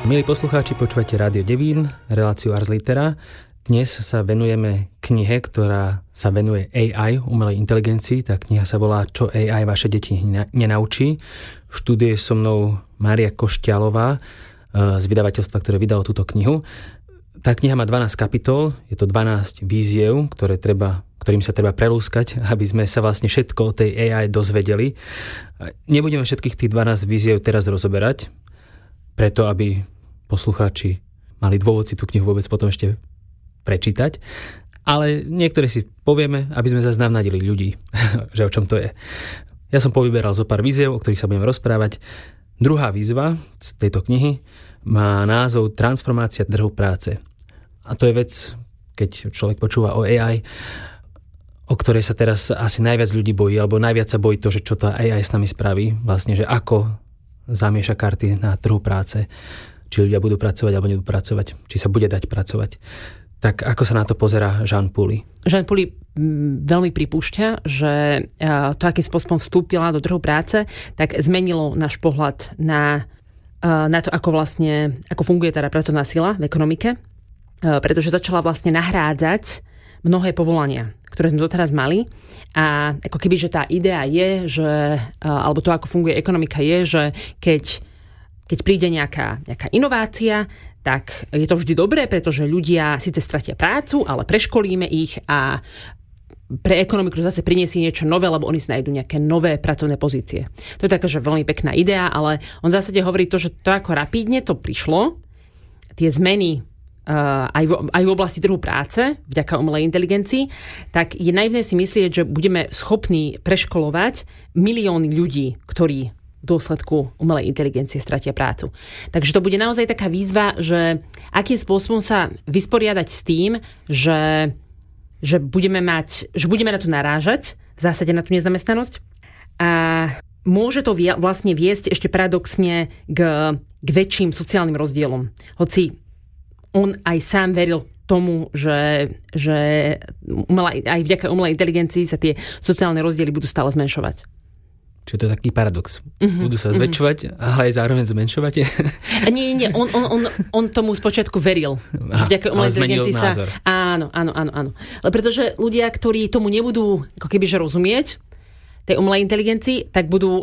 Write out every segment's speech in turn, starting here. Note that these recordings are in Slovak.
Milí poslucháči, počúvate Rádio Devín, reláciu Ars Litera. Dnes sa venujeme knihe, ktorá sa venuje AI, umelej inteligencii. Tá kniha sa volá Čo AI vaše deti nenaučí. V štúdiu je so mnou Mária Košťalová z vydavateľstva, ktoré vydalo túto knihu. Tá kniha má 12 kapitol, je to 12 víziev, ktorým sa treba prelúskať, aby sme sa vlastne všetko o tej AI dozvedeli. Nebudeme všetkých tých 12 víziev teraz rozoberať, preto aby poslucháči mali dôvod si tú knihu vôbec potom ešte prečítať. Ale niektoré si povieme, aby sme zaznamenali ľudí, že o čom to je. Ja som povyberal zo pár víziev, o ktorých sa budeme rozprávať. Druhá výzva z tejto knihy má názov Transformácia trhu práce. A to je vec, keď človek počúva o AI, o ktorej sa teraz asi najviac ľudí bojí, alebo najviac sa bojí to, že čo tá AI s nami spraví, vlastne, že ako zamieša karty na trhu práce, či ľudia budú pracovať alebo nebudú pracovať, či sa bude dať pracovať. Tak ako sa na to pozerá Jean Pouly? Jean Pouly veľmi pripúšťa, že to, akým spôsobom vstúpila do trhu práce, tak zmenilo náš pohľad na to, ako funguje teda pracovná sila v ekonomike, pretože začala vlastne nahrádzať mnohé povolania, ktoré sme doteraz mali. A ako keby, že tá idea je, že, alebo to, ako funguje ekonomika je, že keď príde nejaká inovácia, tak je to vždy dobré, pretože ľudia síce stratia prácu, ale preškolíme ich a pre ekonomiku zase priniesie niečo nové, lebo oni si nájdú nejaké nové pracovné pozície. To je taká, že veľmi pekná idea, ale on v zásade hovorí to, že to ako rapídne to prišlo, tie zmeny aj v oblasti trhu práce, vďaka umelej inteligencii, tak je naivné si myslieť, že budeme schopní preškolovať milióny ľudí, ktorí v dôsledku umelej inteligencie stratia prácu. Takže to bude naozaj taká výzva, že akým spôsobom sa vysporiadať s tým, že budeme na to narážať, v zásade na tú nezamestnanosť. A môže to vlastne viesť ešte paradoxne k väčším sociálnym rozdielom. Hoci on aj sám veril tomu, že aj vďaka umelej inteligencii sa tie sociálne rozdiely budú stále zmenšovať. Čiže to je taký paradox. Budú sa zväčšovať, ale aj zároveň zmenšovať. Nie. On tomu spočiatku veril. Že vďaka umelej inteligencii sa... Názor. Áno. Ale pretože ľudia, ktorí tomu nebudú ako kebyže rozumieť, tej umelej inteligencii, tak budú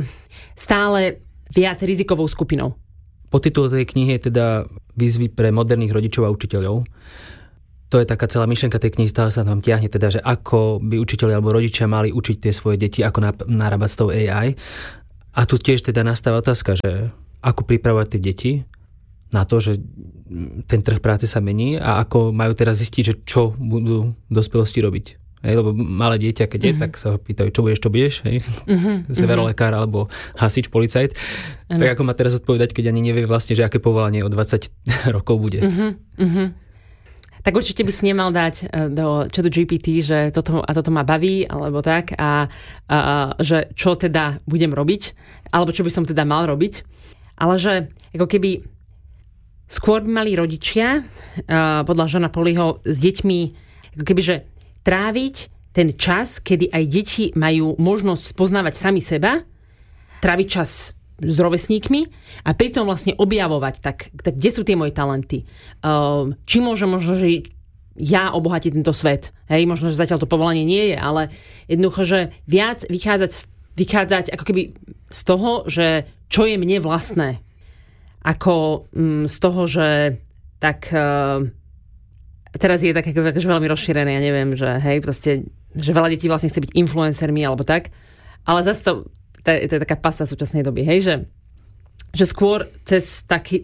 stále viac rizikovou skupinou. Podtitul tej knihy je teda Výzvy pre moderných rodičov a učiteľov. To je taká celá myšlienka tej knihy, stále sa tam tiahne, teda, že ako by učiteľi alebo rodičia mali učiť tie svoje deti, ako narábať s tou AI. A tu tiež teda nastáva otázka, že ako pripravovať tie deti na to, že ten trh práce sa mení a ako majú teraz zistiť, že čo budú v dospelosti robiť. Lebo malé dieťa, keď je, tak sa ho pýtajú, čo budeš, hej? Zverolekár alebo hasič, policajt. Tak ako má teraz odpovedať, keď ani nevie vlastne, že aké povolanie o 20 rokov bude. Tak určite by si nemal dať do ChatGPT, že toto ma baví, alebo tak, a že čo teda budem robiť, alebo čo by som teda mal robiť. Ale že ako keby skôr by mali rodičia, podľa Jeana Poulyho, s deťmi, ako keby, že tráviť ten čas, kedy aj deti majú možnosť spoznávať sami seba, tráviť čas s rovesníkmi a pritom vlastne objavovať, tak kde sú tie moje talenty? Či možno, že ja obohatiť tento svet? Hej, možno, že zatiaľ to povolanie nie je, ale jednoducho, že viac vychádzať ako keby z toho, že čo je mne vlastné. Ako z toho, že tak... Teraz je také veľmi rozšírené, ja neviem, že hej, proste, že veľa detí vlastne chce byť influencermi alebo tak, ale zase to je taká pasta v súčasnej doby, hej, že skôr cez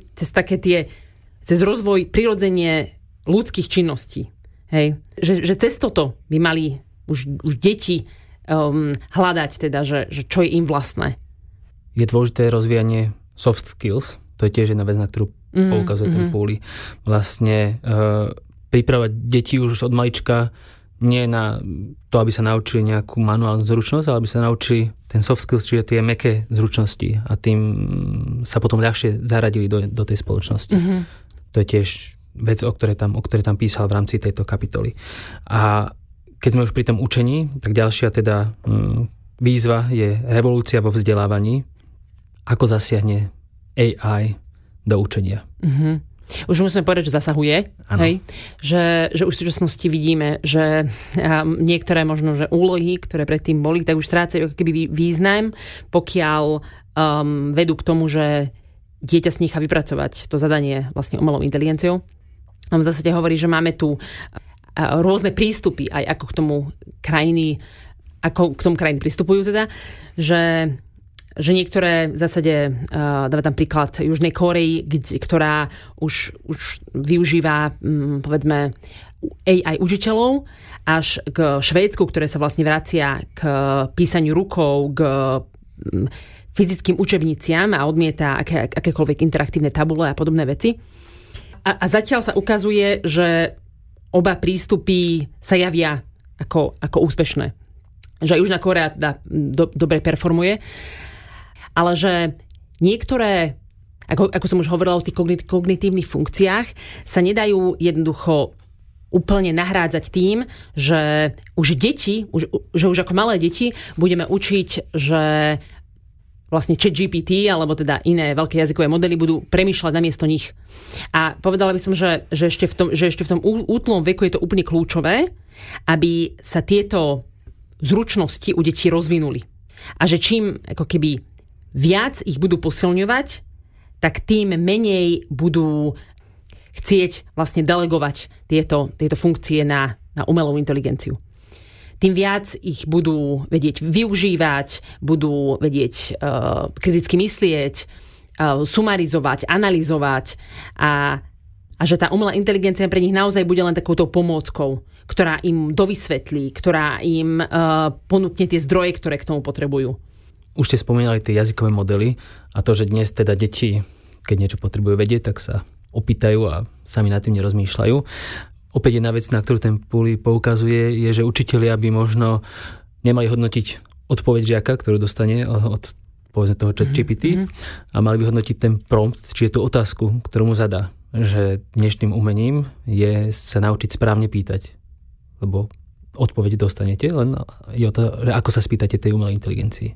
rozvoj prirodzenie ľudských činností, hej, že cez toto by mali už deti hľadať teda, že čo je im vlastné. Je dôležité rozvíjanie soft skills, to je tiež jedna vec, na ktorú poukazuje ten Pouly. Vlastne pripravať deti už od malička nie na to, aby sa naučili nejakú manuálnu zručnosť, ale aby sa naučili ten soft skills, čiže tie mäkké zručnosti a tým sa potom ľahšie zaradili do tej spoločnosti. To je tiež vec, o ktorej tam písal v rámci tejto kapitoly. A keď sme už pri tom učení, tak ďalšia teda výzva je revolúcia vo vzdelávaní. Ako zasiahne AI do učenia. Už musíme povedať, že zasahuje. Hej? Že už v súčasnosti vidíme, že niektoré možno, že úlohy, ktoré predtým boli, tak už strácajú ako keby význam, pokiaľ vedú k tomu, že dieťa si nechá vypracovať to zadanie vlastne umelou inteligenciou. On v zásade hovorí, že máme tu rôzne prístupy, aj ako k tomu krajiny pristupujú teda, že niektoré v zásade, dáva tam príklad Južnej Kórey, ktorá už využíva, povedzme, AI učiteľov, až k Švédsku, ktoré sa vlastne vracia k písaniu rukou, k fyzickým učebniciam a odmieta akékoľvek interaktívne tabule a podobné veci. A zatiaľ sa ukazuje, že oba prístupy sa javia ako úspešné. Že Južná Kórea dobre performuje, ale že niektoré, ako som už hovorila o tých kognitívnych funkciách, sa nedajú jednoducho úplne nahrádzať tým, že už ako malé deti budeme učiť, že vlastne ChatGPT alebo teda iné veľké jazykové modely budú premýšľať namiesto nich. A povedala by som, že ešte v tom útlom veku je to úplne kľúčové, aby sa tieto zručnosti u detí rozvinuli. A že čím ako keby viac ich budú posilňovať, tak tým menej budú chcieť vlastne delegovať tieto funkcie na umelú inteligenciu. Tým viac ich budú vedieť využívať, budú vedieť kriticky myslieť, sumarizovať, analyzovať a že tá umelá inteligencia pre nich naozaj bude len takouto pomôckou, ktorá im dovysvetlí, ktorá im ponúkne tie zdroje, ktoré k tomu potrebujú. Už ste spomínali tie jazykové modely a to, že dnes teda deti, keď niečo potrebujú vedieť, tak sa opýtajú a sami nad tým nerozmýšľajú. Opäť jedna vec, na ktorú ten Puli poukazuje, je, že učitelia by možno nemali hodnotiť odpoveď žiaka, ktorú dostane od povedzme toho ChatGPT a mali by hodnotiť ten prompt, či je tú otázku, ktorú mu zadá. Že dnešným umením je sa naučiť správne pýtať. Lebo odpoveď dostanete, len je o to, ako sa spýtate tej umelej inteligencii.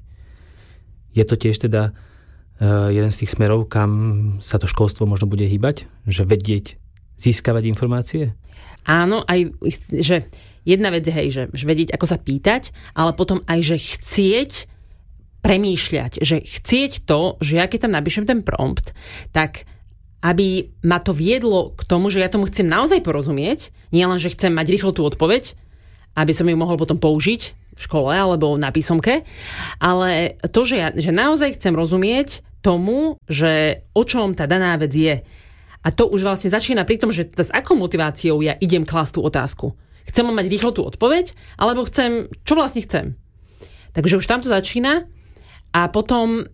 Je to tiež teda jeden z tých smerov, kam sa to školstvo možno bude hýbať? Že vedieť získavať informácie? Áno, aj že jedna vec je, že vedieť, ako sa pýtať, ale potom aj, že chcieť premýšľať. Že chcieť to, že ja keď tam napíšem ten prompt, tak aby ma to viedlo k tomu, že ja tomu chcem naozaj porozumieť, nie len, že chcem mať rýchlo tú odpoveď, aby som ju mohol potom použiť v škole alebo na písomke, ale to, že naozaj chcem rozumieť tomu, že o čom tá daná vec je. A to už vlastne začína pri tom, že s akou motiváciou ja idem klásť tú otázku. Chcem mať rýchlo tú odpoveď, alebo čo vlastne chcem. Takže už tam to začína a potom,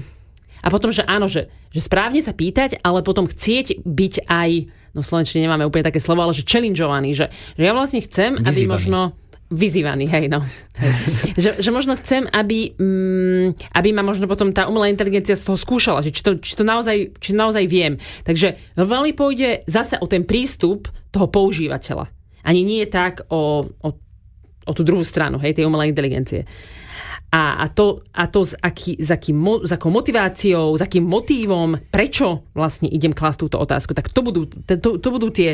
že áno, že správne sa pýtať, ale potom chcieť byť aj, no v slovenčine nemáme úplne také slovo, ale že challengeovaný, že ja vlastne chcem, aby možno vyzývaný, hej, no. Hej. Že možno chcem, aby ma možno potom tá umelá inteligencia z toho skúšala, že či to naozaj viem. Takže veľmi pôjde zase o ten prístup toho používateľa. Ani nie je tak o tú druhú stranu, hej, tej umelej inteligencie. A to s akou motiváciou, s akým motívom, prečo vlastne idem klásť túto otázku, tak to budú tie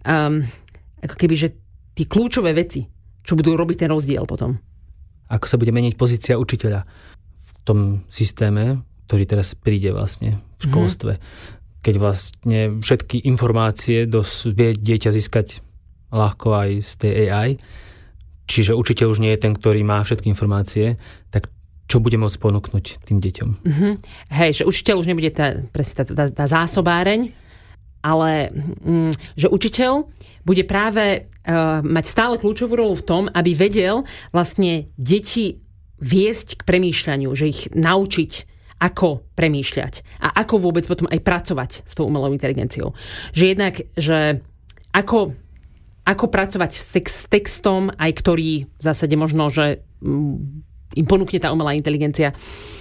ako keby, že tie kľúčové veci, čo budú robiť ten rozdiel potom. Ako sa bude meniť pozícia učiteľa v tom systéme, ktorý teraz príde vlastne v školstve. Keď vlastne všetky informácie vie dieťa získať ľahko aj z tej AI, čiže učiteľ už nie je ten, ktorý má všetky informácie, tak čo bude môcť ponúknuť tým deťom? Hej, že učiteľ už nebude tá zásobáreň, ale že učiteľ bude práve mať stále kľúčovú rolu v tom, aby vedel vlastne deti viesť k premýšľaniu, že ich naučiť, ako premýšľať a ako vôbec potom aj pracovať s tou umelou inteligenciou. Že jednak, že ako pracovať s textom, aj ktorý v zásade možno, že im ponúkne tá umelá inteligencia.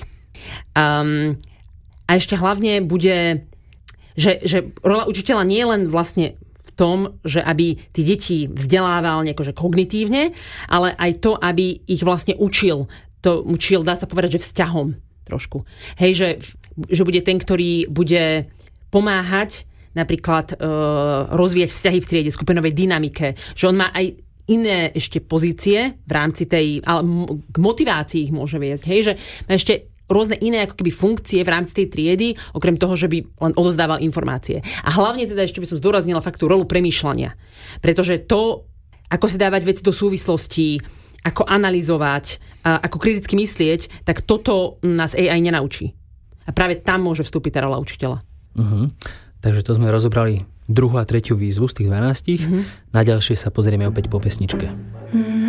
A ešte hlavne bude, že rola učiteľa nie je len vlastne v tom, že aby tí deti vzdelával nejako, že kognitívne, ale aj to, aby ich vlastne učil, dá sa povedať, že vzťahom trošku. Hej, že bude ten, ktorý bude pomáhať napríklad rozvíjať vzťahy v triede, skupinovej dynamike, že on má aj iné ešte pozície v rámci tej, ale k motivácii ich môže viesť, hej, že má ešte rôzne iné ako keby funkcie v rámci tej triedy, okrem toho, že by len odozdával informácie. A hlavne teda ešte by som zdôraznila fakt tú rolu premýšľania. Pretože to, ako si dávať veci do súvislostí, ako analyzovať, ako kriticky myslieť, tak toto nás AI nenaučí. A práve tam môže vstúpiť tá rola učiteľa. Takže to sme rozobrali 2. a 3. výzvu z tých 12. Na ďalšie sa pozrieme opäť po pesničke.